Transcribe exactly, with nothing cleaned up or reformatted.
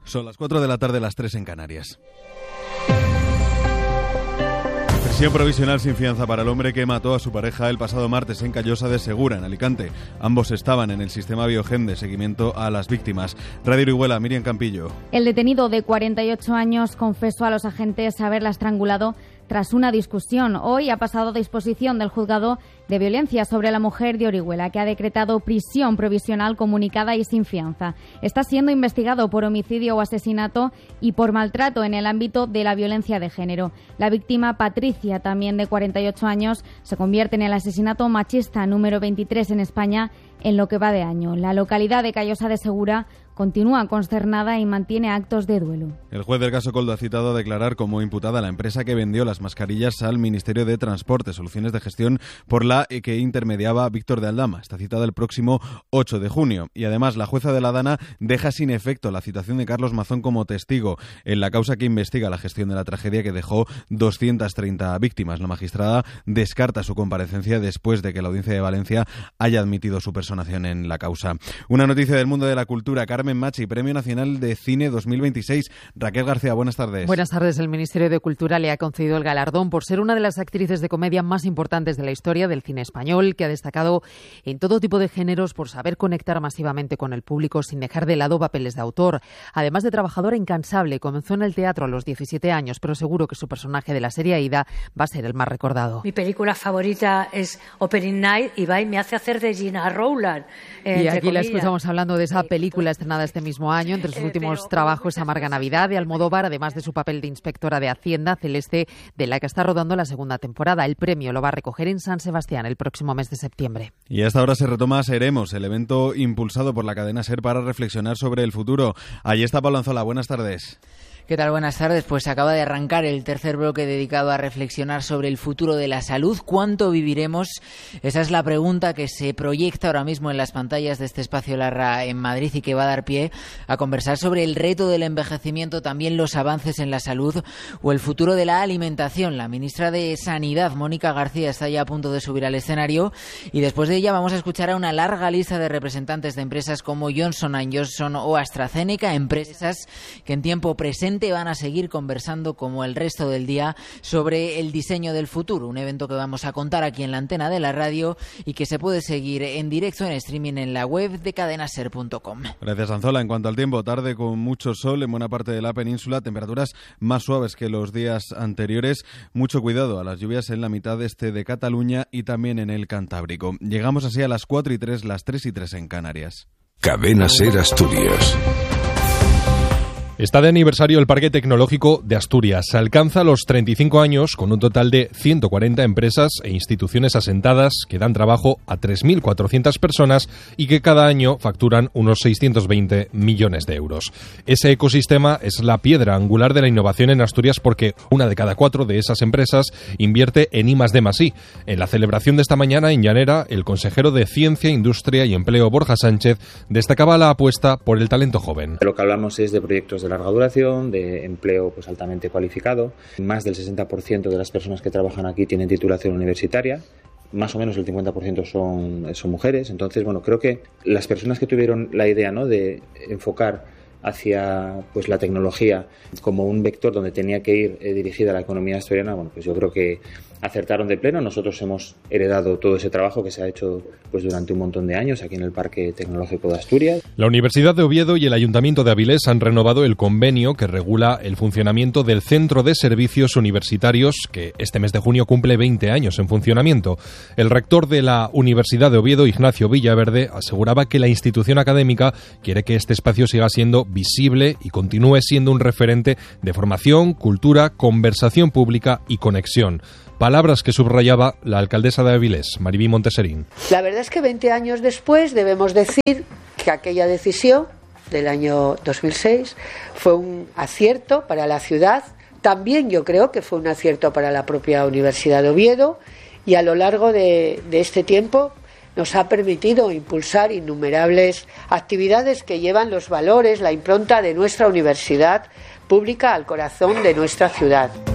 Son las cuatro de la tarde, las tres en Canarias. Prisión provisional sin fianza para el hombre que mató a su pareja el pasado martes en Callosa de Segura, en Alicante. Ambos estaban en el sistema Biogen de seguimiento a las víctimas. Radio Orihuela, Miriam Campillo. El detenido de cuarenta y ocho años confesó a los agentes haberla estrangulado tras una discusión. Hoy ha pasado a disposición del juzgado de violencia sobre la mujer de Orihuela, que ha decretado prisión provisional comunicada y sin fianza. Está siendo investigado por homicidio o asesinato y por maltrato en el ámbito de la violencia de género. La víctima, Patricia, también de cuarenta y ocho años, se convierte en el asesinato machista número veintitrés en España en lo que va de año. La localidad de Callosa de Segura continúa consternada y mantiene actos de duelo. El juez del caso Coldo ha citado a declarar como imputada a la empresa que vendió las mascarillas al Ministerio de Transporte, Soluciones de Gestión, por la que intermediaba Víctor de Aldama. Está citada el próximo ocho de junio. Y además, la jueza de la Dana deja sin efecto la citación de Carlos Mazón como testigo en la causa que investiga la gestión de la tragedia que dejó doscientas treinta víctimas. La magistrada descarta su comparecencia después de que la Audiencia de Valencia haya admitido su personación en la causa. Una noticia del mundo de la cultura. Carmen Machi, Premio Nacional de Cine dos mil veintiséis. Raquel García, buenas tardes. Buenas tardes. El Ministerio de Cultura le ha concedido el galardón por ser una de las actrices de comedia más importantes de la historia del cine español, que ha destacado en todo tipo de géneros por saber conectar masivamente con el público sin dejar de lado papeles de autor. Además de trabajadora incansable, comenzó en el teatro a los diecisiete años, pero seguro que su personaje de la serie Aida va a ser el más recordado. Mi película favorita es Opening Night y va y me hace hacer de Gina Rowland. Eh, y aquí la escuchamos hablando de esa película estrenada este mismo año. Entre sus últimos Pero, trabajos, Amarga Navidad de Almodóvar, además de su papel de inspectora de Hacienda, Celeste, de la que está rodando la segunda temporada. El premio lo va a recoger en San Sebastián el próximo mes de septiembre. Y a esta hora se retoma Seremos, el evento impulsado por la cadena SER para reflexionar sobre el futuro. Allí está Pablo Anzola. Buenas tardes. ¿Qué tal? Buenas tardes. Pues acaba de arrancar el tercer bloque dedicado a reflexionar sobre el futuro de la salud. ¿Cuánto viviremos? Esa es la pregunta que se proyecta ahora mismo en las pantallas de este espacio Larra en Madrid y que va a dar pie a conversar sobre el reto del envejecimiento, también los avances en la salud o el futuro de la alimentación. La ministra de Sanidad, Mónica García, está ya a punto de subir al escenario y después de ella vamos a escuchar a una larga lista de representantes de empresas como Johnson and Johnson o AstraZeneca, empresas que en tiempo presente van a seguir conversando como el resto del día sobre el diseño del futuro, un evento que vamos a contar aquí en la antena de la radio y que se puede seguir en directo en streaming en la web de cadenaser punto com. Gracias, Anzola. En cuanto al tiempo, tarde con mucho sol en buena parte de la península, temperaturas más suaves que los días anteriores. Mucho cuidado a las lluvias en la mitad este de Cataluña y también en el Cantábrico. Llegamos así a las cuatro y tres, las tres y tres en Canarias. Cadena SER Asturias. Está de aniversario el Parque Tecnológico de Asturias. Alcanza los treinta y cinco años con un total de ciento cuarenta empresas e instituciones asentadas que dan trabajo a tres mil cuatrocientas personas y que cada año facturan unos seiscientos veinte millones de euros. Ese ecosistema es la piedra angular de la innovación en Asturias porque una de cada cuatro de esas empresas invierte en I más D más I. En la celebración de esta mañana en Llanera, el consejero de Ciencia, Industria y Empleo, Borja Sánchez, destacaba la apuesta por el talento joven. Lo que hablamos es de proyectos de larga duración, de empleo pues altamente cualificado. Más del sesenta por ciento de las personas que trabajan aquí tienen titulación universitaria. Más o menos el cincuenta por ciento son, son mujeres. Entonces, bueno, creo que las personas que tuvieron la idea, ¿no?, de enfocar hacia pues la tecnología como un vector donde tenía que ir eh, dirigida la economía asturiana, bueno, pues yo creo que acertaron de pleno. Nosotros hemos heredado todo ese trabajo que se ha hecho pues durante un montón de años aquí en el Parque Tecnológico de Asturias. La Universidad de Oviedo y el Ayuntamiento de Avilés han renovado el convenio que regula el funcionamiento del Centro de Servicios Universitarios, que este mes de junio cumple veinte años en funcionamiento. El rector de la Universidad de Oviedo, Ignacio Villaverde, aseguraba que la institución académica quiere que este espacio siga siendo visible y continúe siendo un referente de formación, cultura, conversación pública y conexión. Palabras que subrayaba la alcaldesa de Avilés, Maribí Monteserín. La verdad es que veinte años después debemos decir que aquella decisión del año dos mil seis fue un acierto para la ciudad. También yo creo que fue un acierto para la propia Universidad de Oviedo y a lo largo de, de este tiempo nos ha permitido impulsar innumerables actividades que llevan los valores, la impronta de nuestra universidad pública al corazón de nuestra ciudad.